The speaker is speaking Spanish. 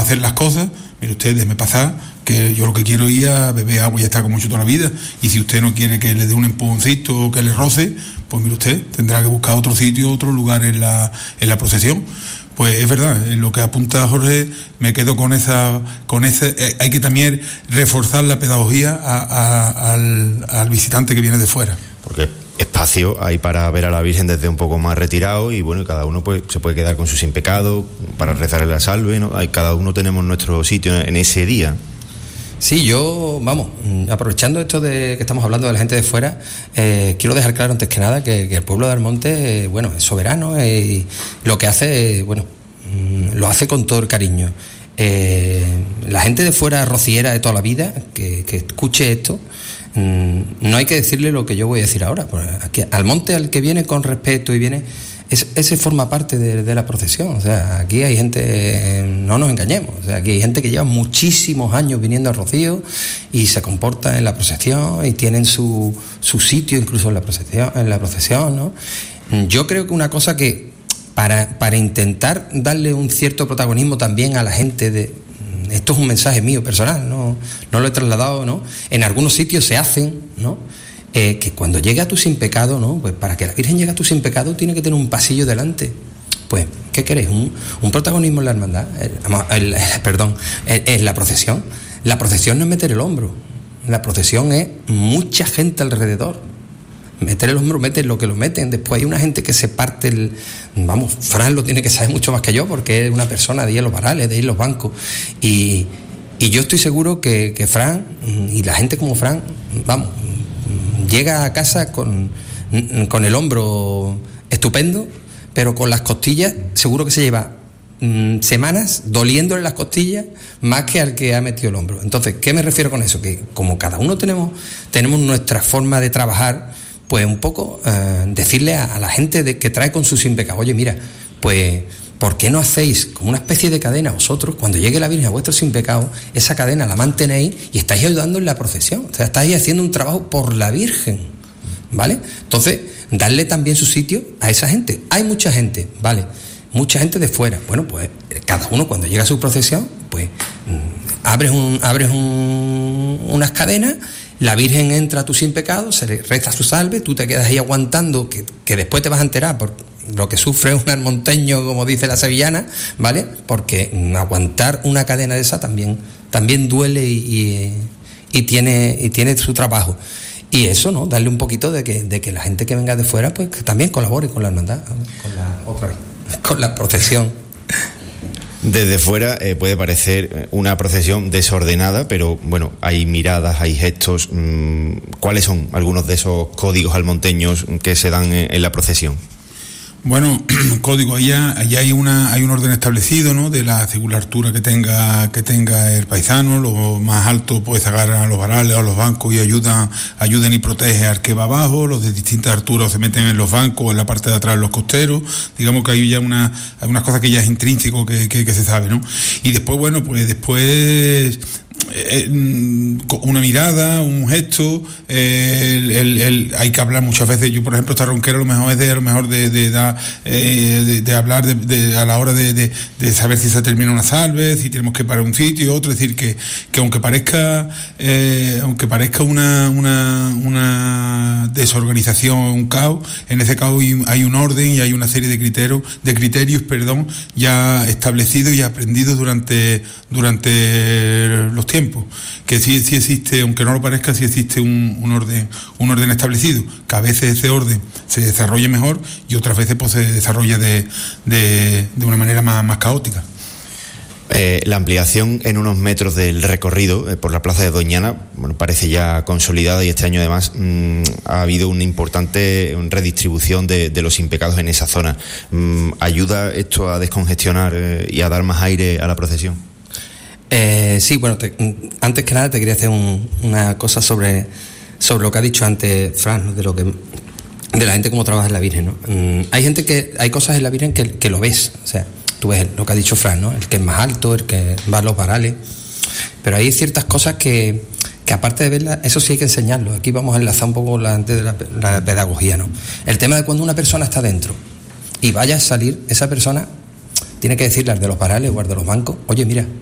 hacer las cosas, mire usted, déjeme pasar, que yo lo que quiero es ir a beber agua y ya está, como he hecho toda la vida, y si usted no quiere que le dé un empujoncito o que le roce, pues mire usted, tendrá que buscar otro sitio, otro lugar en la procesión. Pues es verdad, en lo que apunta Jorge, me quedo con ese, hay que también reforzar la pedagogía al visitante que viene de fuera. Porque espacio hay para ver a la Virgen desde un poco más retirado y bueno, cada uno pues se puede quedar con su sin pecado para rezarle la salve, ¿no? Cada uno tenemos nuestro sitio en ese día. Sí, yo, aprovechando esto de que estamos hablando de la gente de fuera, quiero dejar claro antes que nada que el pueblo de Almonte, es soberano y lo que hace, lo hace con todo el cariño. La gente de fuera, rociera de toda la vida, que escuche esto, no hay que decirle lo que yo voy a decir ahora. Aquí, Almonte, al que viene con respeto y viene... Ese forma parte de la procesión. O sea, aquí hay gente, no nos engañemos, o sea, aquí hay gente que lleva muchísimos años viniendo a Rocío y se comporta en la procesión y tienen su sitio incluso en la procesión, ¿no? Yo creo que una cosa que para intentar darle un cierto protagonismo también a la gente esto es un mensaje mío personal, no lo he trasladado, ¿no? En algunos sitios se hacen, ¿no? Que cuando llegue a tu sin pecado, ¿no? Pues para que la Virgen llegue a tu sin pecado tiene que tener un pasillo delante. Pues, ¿qué queréis? Un protagonismo en la hermandad. Es la procesión. La procesión no es meter el hombro. La procesión es mucha gente alrededor. Meter el hombro, meten lo que lo meten. Después hay una gente que se parte Fran lo tiene que saber mucho más que yo, porque es una persona de ir a los varales, de ir a los bancos. Y yo estoy seguro que Fran, y la gente como Fran, llega a casa con el hombro estupendo, pero con las costillas seguro que se lleva semanas doliéndole las costillas más que al que ha metido el hombro. Entonces, ¿qué me refiero con eso? Que como cada uno tenemos nuestra forma de trabajar, pues un poco decirle a la gente que trae con su sin pecado, oye, mira, pues ¿por qué no hacéis como una especie de cadena vosotros, cuando llegue la Virgen a vuestro sin pecado, esa cadena la mantenéis y estáis ayudando en la procesión? O sea, estáis haciendo un trabajo por la Virgen, ¿vale? Entonces, darle también su sitio a esa gente. Hay mucha gente, ¿vale? Mucha gente de fuera. Bueno, pues cada uno cuando llega a su procesión, pues abres unas cadenas, la Virgen entra a tu sin pecado, se le reza su salve, tú te quedas ahí aguantando, que después te vas a enterar por lo que sufre un almonteño, como dice la sevillana, ¿vale? Porque aguantar una cadena de esa también duele y tiene su trabajo. Y eso, ¿no? Darle un poquito de que la gente que venga de fuera, pues que también colabore con la hermandad, con la procesión. Desde fuera puede parecer una procesión desordenada, pero bueno, hay miradas, hay gestos. ¿Cuáles son algunos de esos códigos almonteños que se dan en la procesión? Bueno, código, allá hay un orden establecido, ¿no? De la según altura que tenga el paisano, lo más alto pues agarran a los varales o a los bancos y ayudan y protegen al que va abajo, los de distintas alturas se meten en los bancos o en la parte de atrás en los costeros, digamos que hay ya unas cosas que ya es intrínseco que se sabe, ¿no? Y después, una mirada, un gesto, hay que hablar muchas veces. Yo, por ejemplo, esta ronquera a lo mejor de hablar a la hora de saber si se termina una salve, si tenemos que parar un sitio y otro. Es decir, que aunque parezca una desorganización, un caos, en ese caos hay un orden y hay una serie de criterios ya establecidos y aprendidos durante los tiempos, que sí existe, aunque no lo parezca, sí existe un orden establecido, que a veces ese orden se desarrolla mejor y otras veces pues se desarrolla de una manera más caótica. La ampliación en unos metros del recorrido por la plaza de Doñana, parece ya consolidada, y este año además ha habido una importante redistribución de los sin pecados en esa zona. ¿Ayuda esto a descongestionar y a dar más aire a la procesión? Sí, bueno, antes que nada te quería hacer una cosa sobre lo que ha dicho antes Fran, ¿no? De la gente cómo trabaja en la Virgen, ¿no? Hay cosas en la Virgen que lo ves, o sea, tú ves lo que ha dicho Fran, ¿no? El que es más alto, el que va a los varales, pero hay ciertas cosas que aparte de verlas, eso sí hay que enseñarlo. Aquí vamos a enlazar un poco la pedagogía, ¿no? El tema de cuando una persona está dentro y vaya a salir, esa persona tiene que decirle al de los varales o al de los bancos, oye, mira,